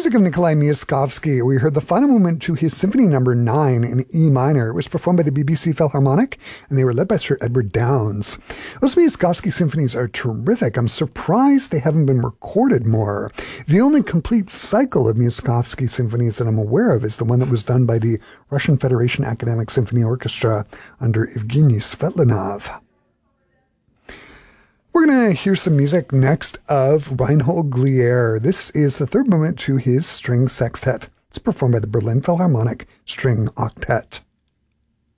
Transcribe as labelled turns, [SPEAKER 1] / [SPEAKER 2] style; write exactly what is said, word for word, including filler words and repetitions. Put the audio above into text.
[SPEAKER 1] music of Nikolai Myaskovsky, we heard the final movement to his Symphony Number nine in E minor. It was performed by the B B C Philharmonic, and they were led by Sir Edward Downes. Those Myaskovsky symphonies are terrific. I'm surprised they haven't been recorded more. The only complete cycle of Myaskovsky symphonies that I'm aware of is the one that was done by the Russian Federation Academic Symphony Orchestra under Evgeny Svetlanov. We're going to hear some music next of Reinhold Glier. This is the third movement to his string sextet. It's performed by the Berlin Philharmonic String Octet.